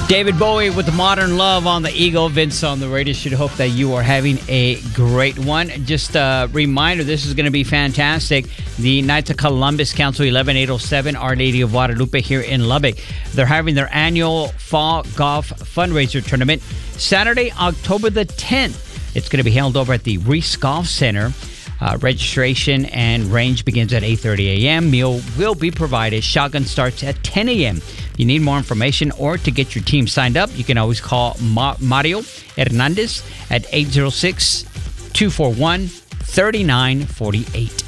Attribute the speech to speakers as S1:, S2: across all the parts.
S1: David Bowie with the Modern Love on the Eagle. Vince on the radio. Should hope that you are having a great one. Just a reminder, this is going to be fantastic. The Knights of Columbus Council 11807 Our Lady of Guadalupe here in Lubbock. They're having their annual fall golf fundraiser tournament Saturday, October the 10th. It's going to be held over at the Reese Golf Center. Registration and range begins at 8:30 a.m. Meal will be provided. Shotgun starts at 10 a.m. If you need more information or to get your team signed up, you can always call Mario Hernandez at 806-241-3948.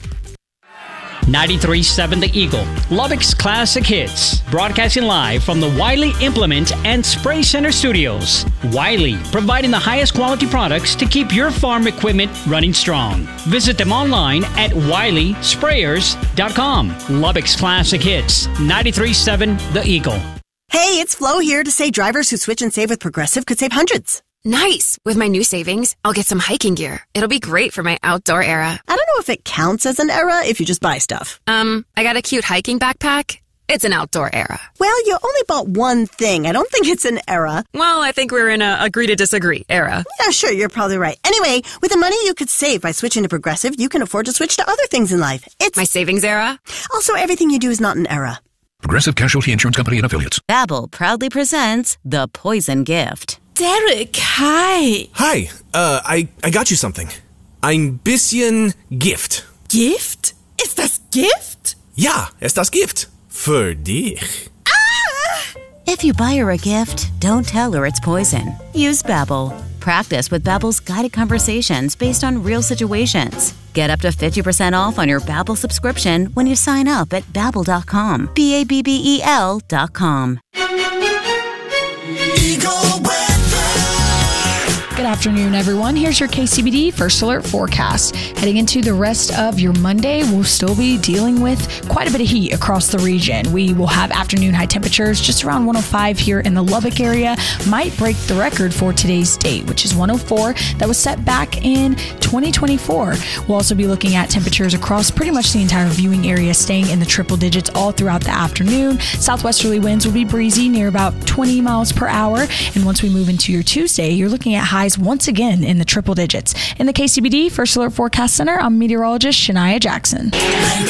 S1: 93.7 The Eagle, Lubbock's classic hits. Broadcasting live from the Wiley Implement and Spray Center studios. Wiley, providing the highest quality products to keep your farm equipment running strong. Visit them online at WileySprayers.com. Lubbock's classic hits. 93.7 The Eagle.
S2: Hey, it's Flo here to say drivers who switch and save with Progressive could save hundreds.
S3: Nice! With my new savings, I'll get some hiking gear. It'll be great for my outdoor era.
S2: I don't know if it counts as an era if you just buy stuff.
S3: I got a cute hiking backpack. It's an outdoor era.
S2: Well, you only bought one thing. I don't think it's an era.
S3: Well, I think we're in a agree to disagree era.
S2: Yeah, sure, you're probably right. Anyway, with the money you could save by switching to Progressive, you can afford to switch to other things in life. It's
S3: my savings era.
S2: Also, everything you do is not an era.
S4: Progressive Casualty Insurance Company and Affiliates.
S5: Babbel proudly presents The Poison Gift.
S6: Derek, hi.
S7: Hi, I got you something. Ein bisschen Gift.
S6: Gift? Ist das Gift?
S7: Ja, ist das Gift. Für dich.
S6: Ah!
S5: If you buy her a gift, don't tell her it's poison. Use Babbel. Practice with Babbel's guided conversations based on real situations. Get up to 50% off on your Babbel subscription when you sign up at Babbel.com. Babbel.com.
S8: Good afternoon, everyone. Here's your KCBD First Alert forecast. Heading into the rest of your Monday, we'll still be dealing with quite a bit of heat across the region. We will have afternoon high temperatures just around 105 here in the Lubbock area. Might break the record for today's date, which is 104. That was set back in 2024. We'll also be looking at temperatures across pretty much the entire viewing area, staying in the triple digits all throughout the afternoon. Southwesterly winds will be breezy near about 20 miles per hour. And once we move into your Tuesday, you're looking at highs once again in the triple digits. In the KCBD First Alert Forecast Center, I'm meteorologist Shania Jackson.